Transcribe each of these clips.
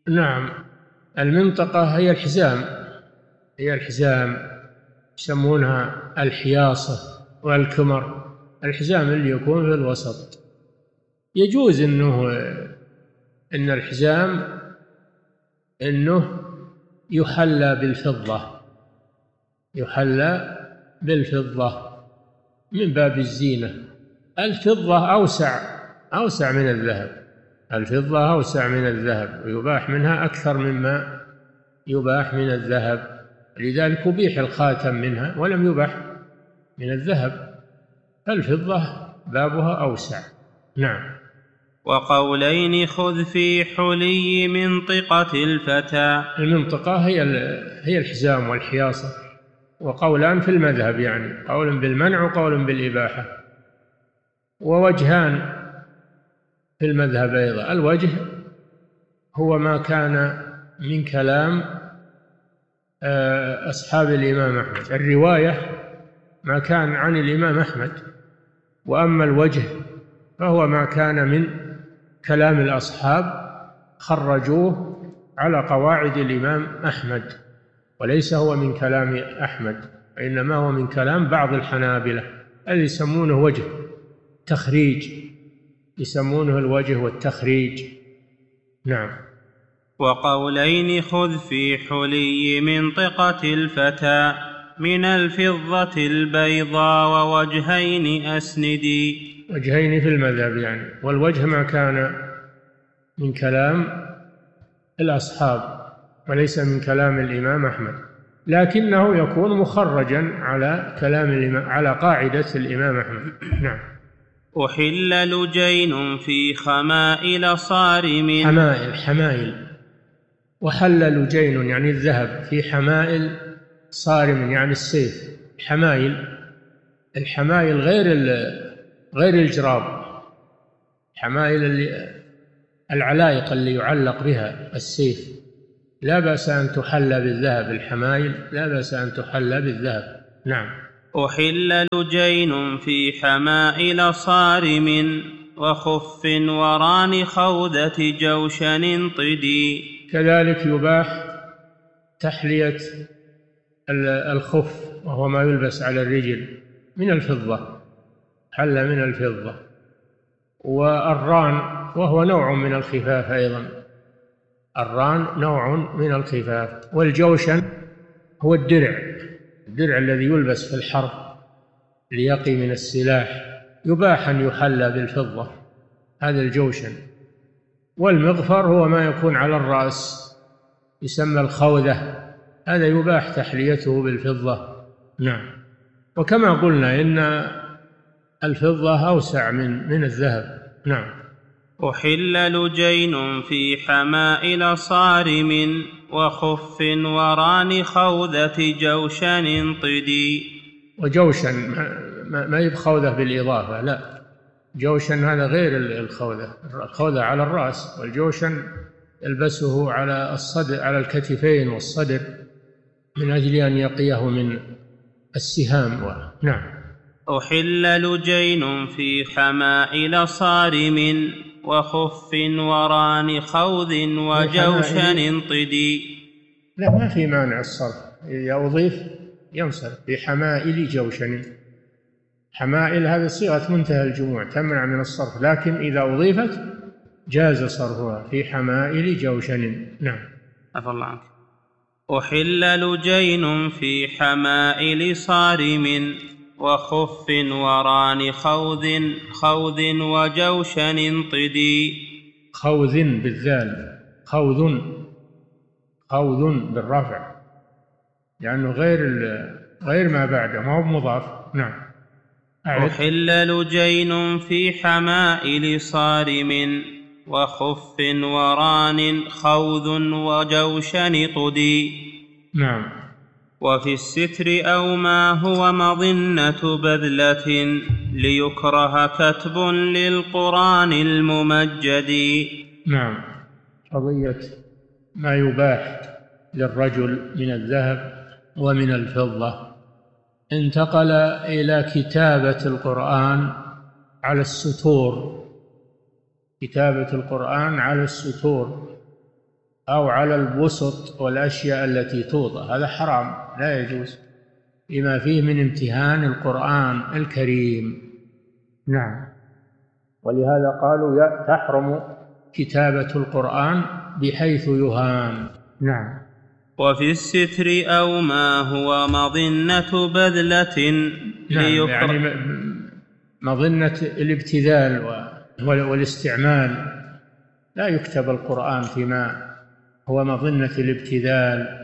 نعم، المنطقة هي الحزام، هي الحزام، يسمونها الحياصة والكمر. الحزام اللي يكون في الوسط. يجوز إن الحزام إنه يحلى بالفضة، يحلى بالفضة من باب الزينة. الفضة أوسع من الذهب، الفضة أوسع من الذهب، ويباح منها أكثر مما يباح من الذهب، لذلك أبيح الخاتم منها ولم يباح من الذهب. الفضة بابها أوسع. نعم. وقولين خذ في حلي منطقة الفتى. المنطقة هي الحزام والحياصة، وقولان في المذهب، يعني قول بالمنع وقول بالإباحة، ووجهان في المذهب أيضا. الوجه هو ما كان من كلام أصحاب الإمام أحمد، الرواية ما كان عن الإمام أحمد، وأما الوجه فهو ما كان من كلام الأصحاب خرجوه على قواعد الإمام أحمد، وليس هو من كلام أحمد، وإنما هو من كلام بعض الحنابلة الذي يسمونه وجه تخريج، يسمونه الوجه والتخريج. نعم. وقولين خذ في حلي منطقة الفتى من الفضة البيضاء ووجهين أسندي. وجهين في المذهب يعني، والوجه ما كان من كلام الأصحاب وليس من كلام الإمام أحمد، لكنه يكون مخرجا على كلام الإمام، على قاعدة الإمام أحمد. نعم. أحل لجين في خمائل صارم. حمائل، وحل لجين يعني الذهب في حمائل صارم يعني السيف. الحمائل غير الجراب، حمائل العلائق اللي يعلق بها السيف لا بأس أن تحل بالذهب، الحمائل لا بأس أن تحل بالذهب. نعم. أحل لجين في حمائل صارم وخف وران خودة جوشن طدي. كذلك يباح تحلية الخف، وهو ما يلبس على الرجل من الفضة، حل من الفضة. والران وهو نوع من الخفاف أيضا، الران نوع من الخفاف. والجوشن هو الدرع الذي يلبس في الحرب ليقي من السلاح، يباح أن يحلى بالفضة، هذا الجوشن. والمغفر هو ما يكون على الرأس يسمى الخوذة، هذا يباح تحليته بالفضة. نعم. وكما قلنا إن الفضة أوسع من الذهب. نعم. أحل لجين في حمائل صارم وخف وران خوذة جوشن طدي. وجوشن ما يبخوذة بالإضافة، لا، جوشن هذا غير الخوذة على الرأس، والجوشن يلبسه على الصدر، على الكتفين والصدر، من أجل أن يقيه من السهام. نعم. أحل لجين في حمائل صارم وخف وران خوذ وجوشن طدي. لا، ما في مانع الصرف، إذا أضيف ينصرف بحمائل جوشن. حمائل هذه صيغة منتهى الجموع تمنع من الصرف، لكن إذا أضيفت جاز صرفها في حمائل جوشن. نعم. عفى الله عنك. أحل لجين في حمائل صارم وخف وران خوذ وجوشن طدي. خوذ بالذال، خوذ بالرفع، لأنه غير ما بعده، ما هو مضاف. نعم. أحل لجين في حمائل صارم وخف وران خوذ وجوشن طدي. نعم. وفي الستر أو ما هو مظنة بذلة ليكره كتب للقرآن الممجد. نعم. قضية ما يباح للرجل من الذهب ومن الفضة، انتقل إلى كتابة القرآن على الستور، كتابة القرآن على الستور. أو على البسط والأشياء التي توضع، هذا حرام لا يجوز، لما فيه من امتهان القرآن الكريم. نعم. ولهذا قالوا تحرم كتابة القرآن بحيث يهان. نعم. وفي الستر أو ما هو مظنة بذلة. نعم، يعني مظنة الابتذال والاستعمال، لا يكتب القرآن فيما هو مظنة الابتذال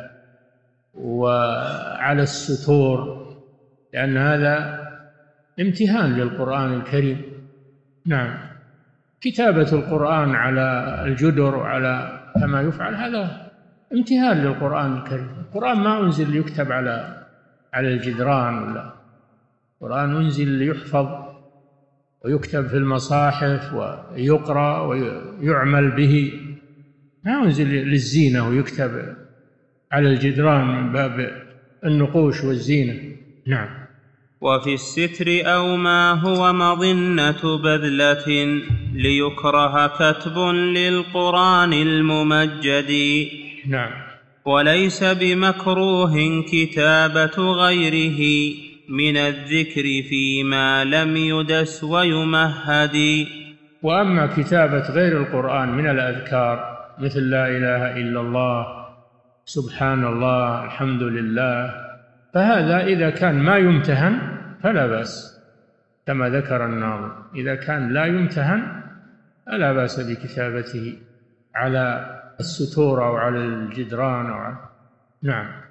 وعلى الستور، لأن هذا امتهان للقرآن الكريم. نعم. كتابة القرآن على الجدر وعلى كما يفعل هذا امتهان للقرآن الكريم. القرآن ما أنزل ليكتب على الجدران، ولا القرآن أنزل ليحفظ ويكتب في المصاحف ويقرأ ويعمل به، ما أنزل للزينة ويكتب على الجدران من باب النقوش والزينة. نعم. وفي الستر أو ما هو مظنة بذلة ليكره كتب للقرآن الممجد. نعم. وليس بمكروه كتابة غيره من الذكر فيما لم يدس ويمهد. وأما كتابة غير القرآن من الأذكار مثل لا إله إلا الله، سبحان الله، الحمد لله، فهذا إذا كان ما يمتهن فلا بأس، كما ذكر الناظم، إذا كان لا يمتهن فلا بأس بكتابته على الستور أو على الجدران نعم.